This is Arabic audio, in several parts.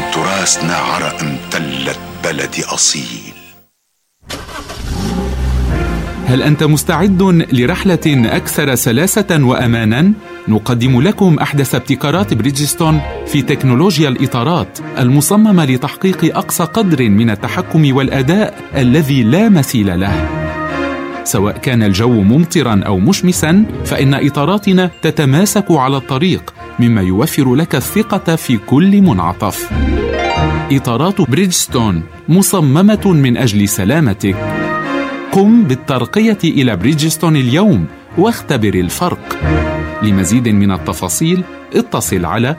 تراثنا عرق امتلت بلدي أصيل. هل أنت مستعد لرحلة أكثر سلاسة وأماناً؟ نقدم لكم أحدث ابتكارات بريدجستون في تكنولوجيا الإطارات المصممة لتحقيق أقصى قدر من التحكم والأداء الذي لا مثيل له. سواء كان الجو ممطراً أو مشمساً، فإن إطاراتنا تتماسك على الطريق، مما يوفر لك الثقة في كل منعطف. إطارات بريدجستون مصممة من أجل سلامتك. قم بالترقية إلى بريدجستون اليوم واختبر الفرق. لمزيد من التفاصيل اتصل على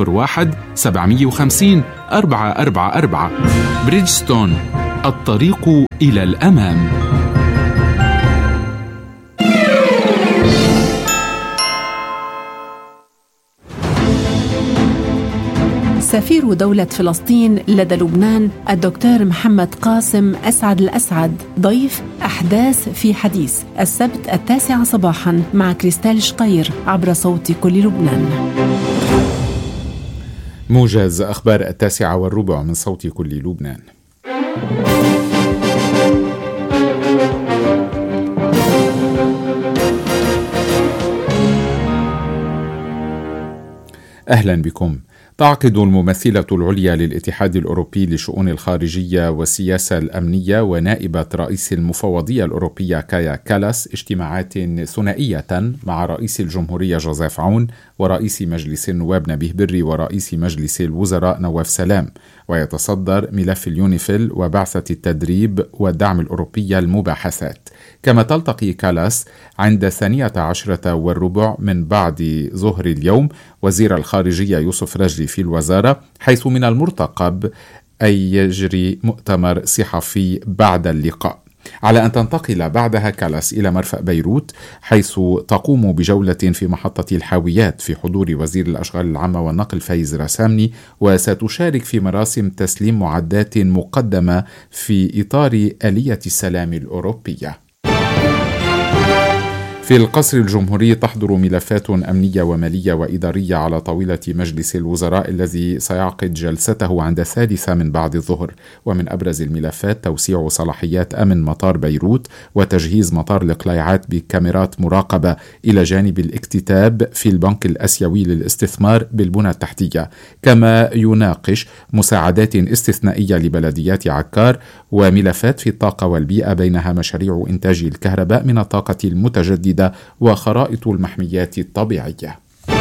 01-750-444. بريدجستون، الطريق إلى الأمام. سفير دولة فلسطين لدى لبنان الدكتور محمد قاسم أسعد الأسعد ضيف أحداث في حديث السبت 9 صباحا مع كريستال شقير عبر صوت كل لبنان. موجز أخبار 9:15 من صوت كل لبنان. أهلا بكم. تعقد الممثلة العليا للاتحاد الأوروبي لشؤون الخارجية والسياسة الأمنية ونائبة رئيس المفوضية الأوروبية كايا كالاس اجتماعات ثنائية مع رئيس الجمهورية جوزيف عون ورئيس مجلس النواب نبيه بري ورئيس مجلس الوزراء نواف سلام، ويتصدر ملف اليونيفيل وبعثة التدريب والدعم الأوروبية المباحثات. كما تلتقي كالاس عند 12:15 من بعد ظهر اليوم وزير الخارجية يوسف رجلي في الوزارة، حيث من المرتقب أن يجري مؤتمر صحفي بعد اللقاء، على أن تنتقل بعدها كالاس إلى مرفأ بيروت، حيث تقوم بجولة في محطة الحاويات في حضور وزير الأشغال العامة والنقل فايز رسامني، وستشارك في مراسم تسليم معدات مقدمة في إطار آلية السلام الأوروبية. في القصر الجمهوري تحضر ملفات أمنية ومالية وإدارية على طاولة مجلس الوزراء الذي سيعقد جلسته عند 1:03 من بعد الظهر. ومن أبرز الملفات توسيع صلاحيات أمن مطار بيروت وتجهيز مطار القليعات بكاميرات مراقبة، إلى جانب الاكتتاب في البنك الآسيوي للاستثمار بالبنى التحتية. كما يناقش مساعدات استثنائية لبلديات عكار وملفات في الطاقة والبيئة، بينها مشاريع إنتاج الكهرباء من الطاقة المتجددة وخرائط المحميات الطبيعية.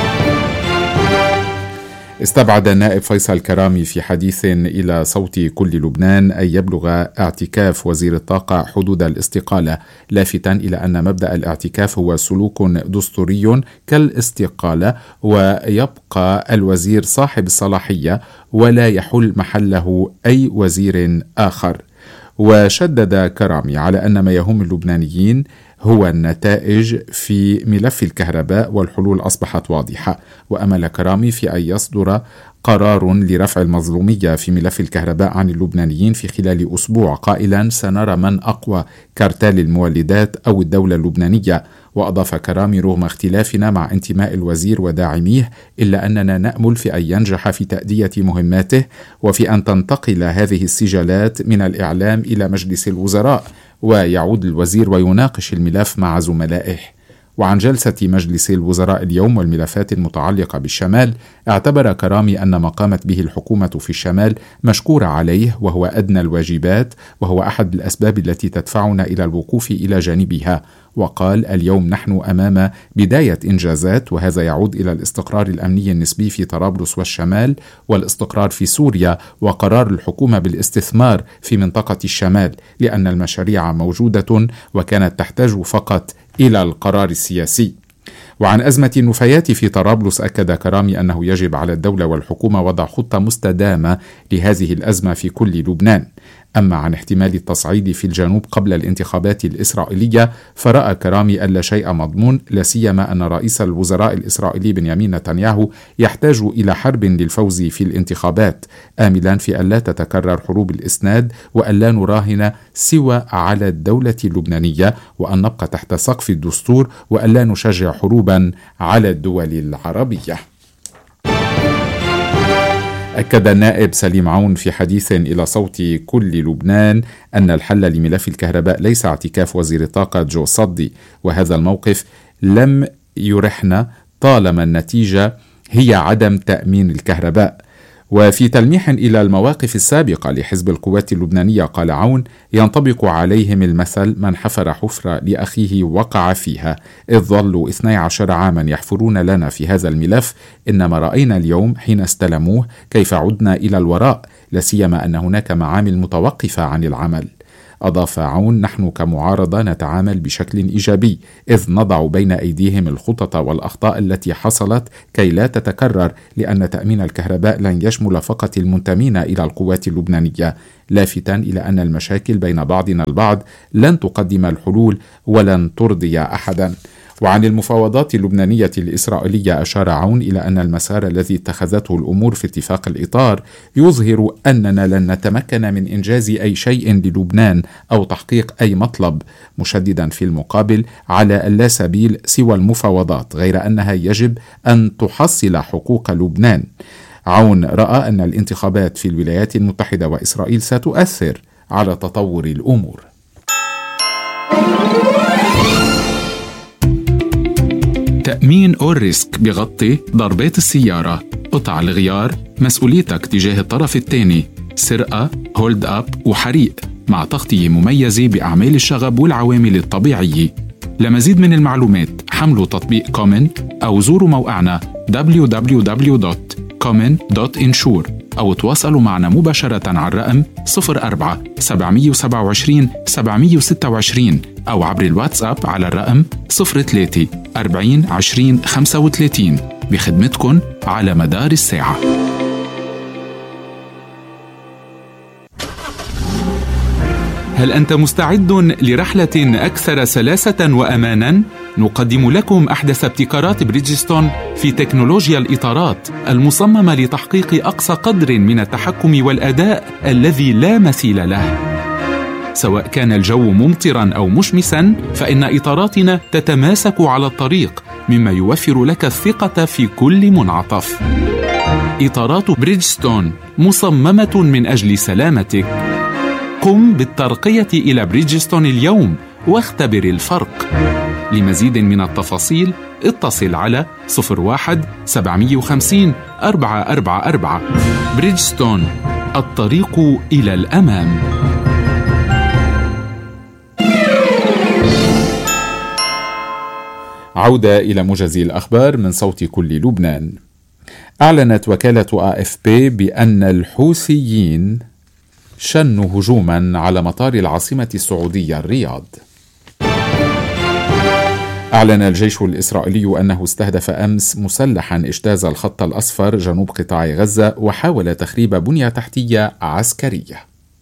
استبعد النائب فيصل كرامي في حديث إلى صوت كل لبنان أن يبلغ اعتكاف وزير الطاقة حدود الاستقالة، لافتا إلى أن مبدأ الاعتكاف هو سلوك دستوري كالاستقالة، ويبقى الوزير صاحب الصلاحية ولا يحل محله أي وزير آخر. وشدد كرامي على أن ما يهم اللبنانيين هو النتائج في ملف الكهرباء، والحلول أصبحت واضحة. وأمل كرامي في أن يصدر قرار لرفع المظلومية في ملف الكهرباء عن اللبنانيين في خلال أسبوع، قائلا سنرى من أقوى، كارتال المولدات أو الدولة اللبنانية. وأضاف كرامي رغم اختلافنا مع انتماء الوزير وداعميه، إلا أننا نأمل في أن ينجح في تأدية مهماته وفي أن تنتقل هذه السجالات من الإعلام إلى مجلس الوزراء ويعود الوزير ويناقش الملف مع زملائه. وعن جلسة مجلس الوزراء اليوم والملفات المتعلقة بالشمال، اعتبر كرامي أن ما قامت به الحكومة في الشمال مشكور عليه، وهو أدنى الواجبات، وهو أحد الأسباب التي تدفعنا إلى الوقوف إلى جانبها. وقال اليوم نحن أمام بداية إنجازات، وهذا يعود إلى الاستقرار الأمني النسبي في طرابلس والشمال، والاستقرار في سوريا، وقرار الحكومة بالاستثمار في منطقة الشمال، لأن المشاريع موجودة وكانت تحتاج فقط إلى القرار السياسي. وعن أزمة النفايات في طرابلس، أكد كرامي أنه يجب على الدولة والحكومة وضع خطة مستدامة لهذه الأزمة في كل لبنان. أما عن احتمال التصعيد في الجنوب قبل الانتخابات الإسرائيلية، فرأى كرامي أن لا شيء مضمون، لا سيما أن رئيس الوزراء الإسرائيلي بنيامين نتنياهو يحتاج إلى حرب للفوز في الانتخابات، آملا في أن لا تتكرر حروب الإسناد، وأن لا نراهن سوى على الدولة اللبنانية، وأن نبقى تحت سقف الدستور، وأن لا نشجع حروبا على الدول العربية. أكد النائب سليم عون في حديث إلى صوت كل لبنان أن الحل لملف الكهرباء ليس اعتكاف وزير الطاقة جو صدي، وهذا الموقف لم يرحنا طالما النتيجة هي عدم تأمين الكهرباء. وفي تلميح إلى المواقف السابقة لحزب القوات اللبنانية قال عون: ينطبق عليهم المثل من حفر حفرة لأخيه وقع فيها، إذ ظلوا 12 عاما يحفرون لنا في هذا الملف، إنما رأينا اليوم حين استلموه كيف عدنا إلى الوراء، لسيما أن هناك معامل متوقفة عن العمل. أضاف عون: نحن كمعارضة نتعامل بشكل إيجابي، إذ نضع بين أيديهم الخطط والأخطاء التي حصلت كي لا تتكرر، لأن تأمين الكهرباء لن يشمل فقط المنتمين إلى القوات اللبنانية، لافتا إلى أن المشاكل بين بعضنا البعض لن تقدم الحلول ولن ترضي أحدا. وعن المفاوضات اللبنانية الإسرائيلية أشار عون إلى أن المسار الذي اتخذته الأمور في اتفاق الإطار يظهر أننا لن نتمكن من إنجاز أي شيء للبنان أو تحقيق أي مطلب، مشددا في المقابل على اللا سبيل سوى المفاوضات، غير أنها يجب أن تحصل حقوق لبنان. عون رأى أن الانتخابات في الولايات المتحدة وإسرائيل ستؤثر على تطور الأمور. تأمين أول ريسك بغطي ضربات السيارة، قطع الغيار، مسؤوليتك تجاه الطرف الثاني، سرقة، هولد أب وحريق، مع تغطية مميزة بأعمال الشغب والعوامل الطبيعية. لمزيد من المعلومات حملوا تطبيق كومن أو زوروا موقعنا www.common.insure أو تواصلوا معنا مباشرة على الرقم 04 727 726 أو عبر الواتساب على الرقم 03 40 20 35 بخدمتكن على مدار الساعة. هل أنت مستعد لرحلة أكثر سلاسة وأماناً؟ نقدم لكم أحدث ابتكارات بريدجستون في تكنولوجيا الإطارات المصممة لتحقيق أقصى قدر من التحكم والأداء الذي لا مثيل له. سواء كان الجو ممطراً أو مشمساً، فإن إطاراتنا تتماسك على الطريق، مما يوفر لك الثقة في كل منعطف. إطارات بريدجستون مصممة من أجل سلامتك. قم بالترقية إلى بريدجستون اليوم واختبر الفرق. لمزيد من التفاصيل اتصل على 01 750 444. بريدجستون، الطريق إلى الأمام. عودة إلى موجز الأخبار من صوت كل لبنان. أعلنت وكالة AFP بأن الحوثيين شنوا هجوما على مطار العاصمة السعودية الرياض. أعلن الجيش الإسرائيلي أنه استهدف أمس مسلحا اجتاز الخط الأصفر جنوب قطاع غزة وحاول تخريب بنية تحتية عسكرية.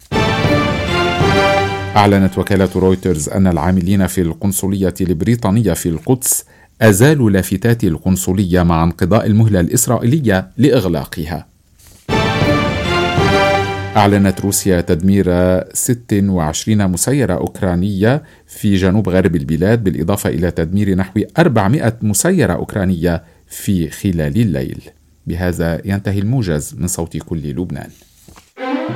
أعلنت وكالة رويترز أن العاملين في القنصلية البريطانية في القدس أزالوا لافتات القنصلية مع انقضاء المهلة الإسرائيلية لإغلاقها. أعلنت روسيا تدمير 26 مسيرة أوكرانية في جنوب غرب البلاد، بالإضافة إلى تدمير نحو 400 مسيرة أوكرانية في خلال الليل. بهذا ينتهي الموجز من صوت كل لبنان.